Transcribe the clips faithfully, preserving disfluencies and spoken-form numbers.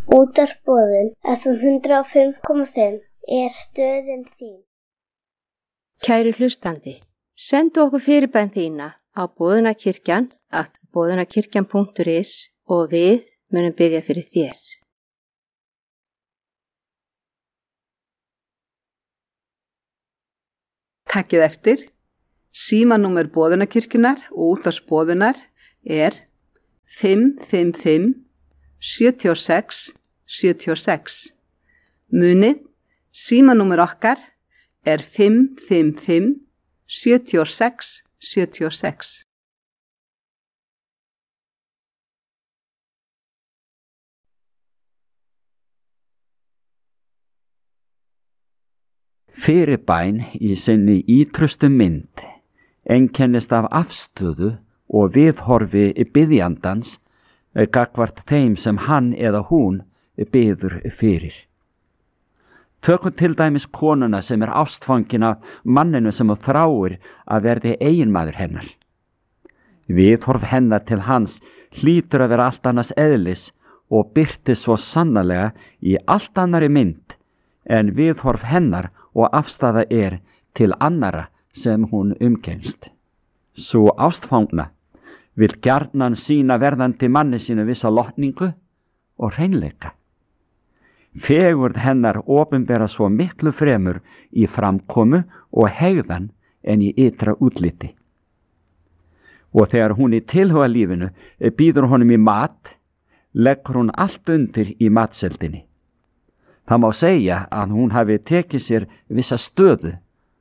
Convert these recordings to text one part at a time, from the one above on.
Útvarpsboðun F M hundrað og fimm komma fimm er stöðin þín. Kæri hlustandi, sendu okkur fyrirbæn þína á boðunarkirkjan at boðunarkirkjan punktur is og við munum biðja fyrir þér. Takkið eftir, símanúmer boðunarkirkjunar og útvarpsboðunar er fimm fimm fimm sjö sex sjö sex. Munið, símanúmer okkar er fimm fimm fimm sjö sex sjö sex. Fyrirbæn í sinni ítrustu mynd einkennist af afstöðu og viðhorfi biðjandans gagnvart þeim sem hann eða hún biður fyrir. Tökum til dæmis konuna sem er ástfangin af manninu sem hún þráir að verði eiginmaður hennar. Viðhorf hennar til hans hlýtur að vera allt annars eðlis og birti svo sannarlega í allt annari mynd en viðhorf hennar og afstaða er til annara sem hún umgengst. Sú ástfangna vill gjarnan sína verðandi manni sínu vissa lotningu og hreinleika. Fegurð hennar opinbera svo miklu fremur í framkomu og hegðan en í ytra útliti. Og þegar hún í tilhugalífinu býður honum í mat, leggur hún allt undir í matseldinni. Það má segja að hún hafi tekið sér vissa stöðu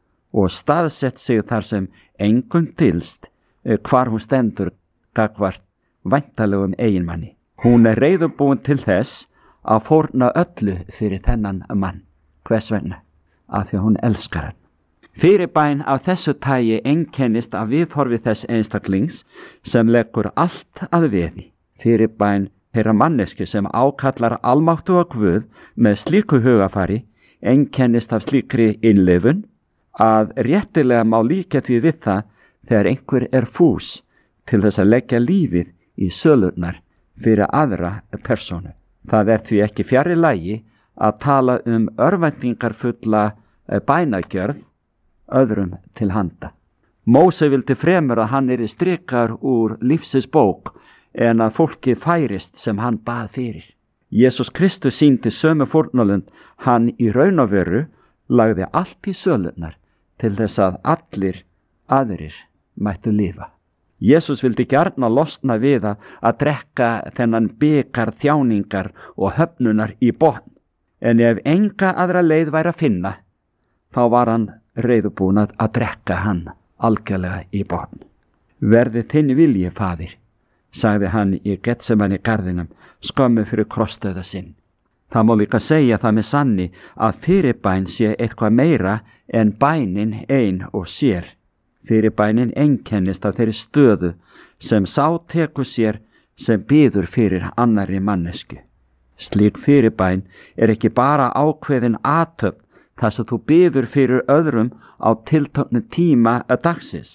og staðsett sig þar sem engum dylst hvar hún stendur gagnvart væntanlegum eiginmanni. Hún er reiðubúin til þess að fórna öllu fyrir þennan mann. Hvers vegna? Af því að hún elskar hann. Fyrirbæn af þessu tagi einkennist af viðhorfi þess einstaklings sem leggur allt að veði. Fyrirbæn þeirra manneski sem ákallar almáttuga Guð með slíku hugafari einkennist af slíkri innlifun að réttilega má líka því við það þegar einhver er fús til þess að leggja lífið í sölurnar fyrir aðra persónu. Það er því ekki fjarri lagi að tala um örvæntingarfulla bænagjörð öðrum til handa. Móse vildi fremur að hann yrði strikar úr lífsins bók en að fólki færist sem hann bað fyrir. Jesús Kristus sýndi sömu fórnarlund, hann í raun og veru lagði allt í sölurnar til þess að allir aðrir mættu lifa. Jesús vildi gjarna losna við að drekka þennan bikar þjáningar og höfnunar í botn, en ef enga aðra leið væri að finna, þá var hann reiðubúinn að drekka hann algjörlega í botn. Verði þinn vilji, faðir, sagði hann í Getsemani garðinum skömmu fyrir krossdauða sinn. Það má líka segja það með sanni að fyrirbæn sé eitthvað meira en bænin ein og sér. Fyrirbænin einkennist af þeirri stöðu sem sá tekur sér sem biður fyrir annarri mannesku. Slík fyrirbæn er ekki bara ákveðin athöfn þar sem þú biður fyrir öðrum á tilteknum tíma að dagsins.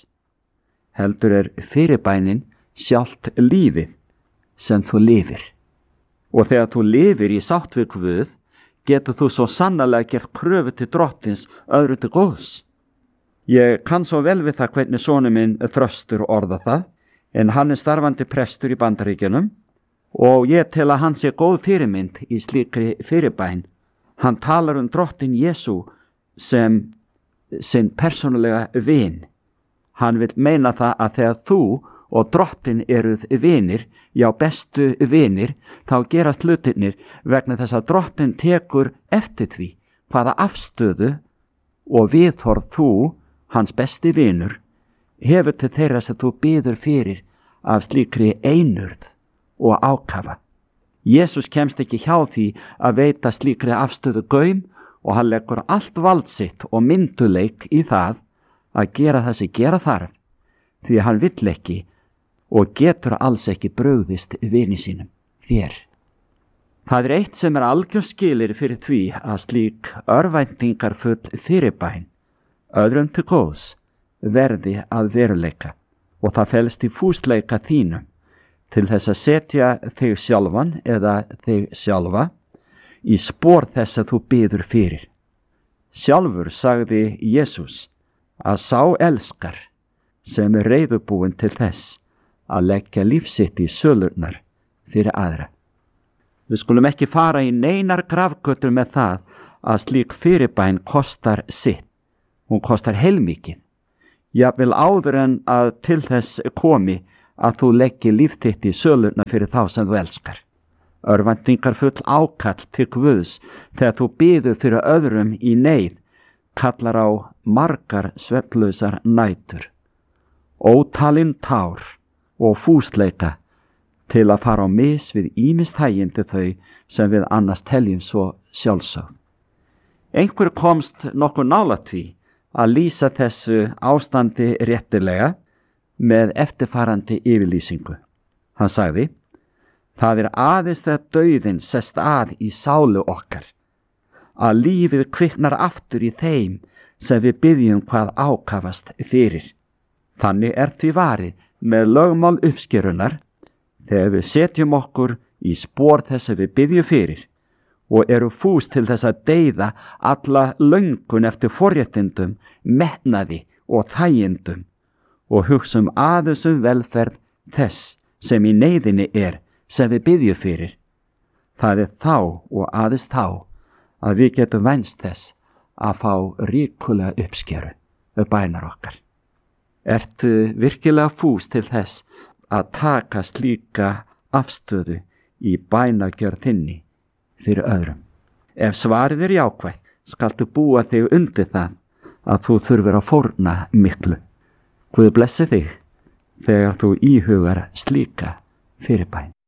Heldur er fyrirbænin sjálft lífið sem þú lifir. Og þegar þú lifir í sátt við Guð, getur þú svo sannarlega gert kröfu til drottins öðru til góðs. Ég kann svo vel við það hvernig sonur minn Þröstur orða það, en hann er starfandi prestur í Bandaríkjunum og ég tel að hann sé góð fyrirmynd í slíkri fyrirbæn. Hann talar um drottin Jesú sem sinn persónulega vin. Hann vil meina það að þegar þú og drottin eruð vinir, já bestu vinir, þá gerast hlutirnir vegna þess að drottin tekur eftir því hvaða afstöðu og viðhorf þú, hans besti vinur, hefur til þeirra sem þú biður fyrir af slíkri einurð og ákafa. Jesús kemst ekki hjá því að veita slíkri afstöðu gaum og hann leggur allt vald sitt og mynduleik í það að gera það sem gera þarf, því hann vill ekki og getur alls ekki brugðist vini sínum, þér. Það er eitt sem er algjör skilir fyrir því að slík örvæntingarfull fyrirbæn öðrum til góðs verði að veruleika og það felst í fúsleika þínum til þess að setja þig sjálfan eða þig sjálfa í spór þess að þú biður fyrir. Sjálfur sagði Jesús að sá elskar sem er reiðubúinn til þess að leggja lífsitt í sölurnar fyrir aðra. Við skulum ekki fara í neinar grafgötur með það að slík fyrirbæn kostar sitt. Hún kostar heilmikið. Jafnvel áður en að til þess komi að þú leggji líf þitt í sölurnar fyrir þá sem þú elskar. Örvæntingar full ákall til Guðs þegar þú biður fyrir öðrum í neyð kallar á margar svefnlausar nætur, ótalin tár og fúsleika til að fara á mis við ýmist þægindi þau sem við annars teljum svo sjálfsögð. Einhver komst nokkuð nálægt því að lýsa þessu ástandi réttilega með eftirfarandi yfirlýsingu. Hann sagði: það er aðeins þegar dauðinn sest að í sálu okkar, að lífið kviknar aftur í þeim sem við biðjum hvað ákafast fyrir. Þannig er því varið með lögmál uppskerunar þegar við setjum okkur í spór þess að við biðjum fyrir og eru fús til þess að deyða alla löngun eftir forréttindum, metnaði og þægindum og hugsum aðeins um velferð þess sem í neyðinni er sem við biðjum fyrir. Það er þá og aðeins þá að við getum vænst þess að fá ríkulega uppskeru við bænar okkar. Ertu virkilega fús til þess að taka slíka afstöðu í bænagjörð þinni fyrir öðrum? Ef svarið er jákvætt, skaltu búa þig undir það að þú þurfir að fórna miklu. Guð blessi þig þegar þú íhugar slíka fyrirbæn.